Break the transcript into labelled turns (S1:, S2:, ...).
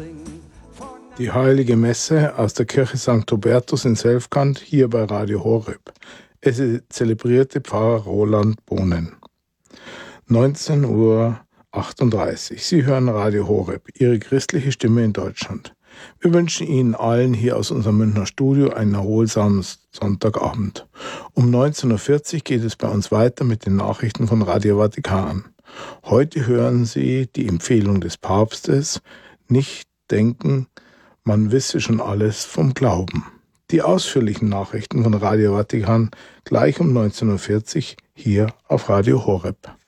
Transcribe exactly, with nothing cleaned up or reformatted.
S1: Die Heilige Messe aus der Kirche Sankt Hubertus in Selfkant, hier bei Radio Horeb. Es zelebrierte Pfarrer Roland Bohnen. neunzehn Uhr achtunddreißig. Sie hören Radio Horeb, Ihre christliche Stimme in Deutschland. Wir wünschen Ihnen allen hier aus unserem Münchner Studio einen erholsamen Sonntagabend. Um neunzehn Uhr vierzig geht es bei uns weiter mit den Nachrichten von Radio Vatikan. Heute hören Sie die Empfehlung des Papstes, nicht denken, man wisse schon alles vom Glauben. Die ausführlichen Nachrichten von Radio Vatikan gleich um neunzehn Uhr vierzig hier auf Radio Horeb.